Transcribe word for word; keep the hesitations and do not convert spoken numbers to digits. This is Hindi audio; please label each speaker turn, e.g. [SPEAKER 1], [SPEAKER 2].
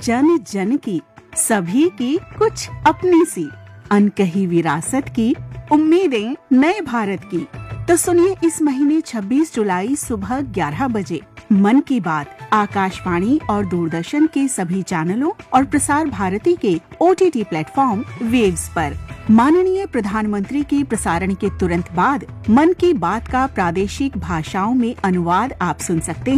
[SPEAKER 1] जन जन की, सभी की कुछ अपनी सी, अनकही विरासत की, उम्मीदें नए भारत की। तो सुनिए इस महीने छब्बीस जुलाई सुबह ग्यारह बजे मन की बात आकाशवाणी और दूरदर्शन के सभी चैनलों और प्रसार भारती के O T T platform waves पर। माननीय प्रधानमंत्री के प्रसारण के तुरंत बाद मन की बात का प्रादेशिक भाषाओं में अनुवाद आप सुन सकते हैं।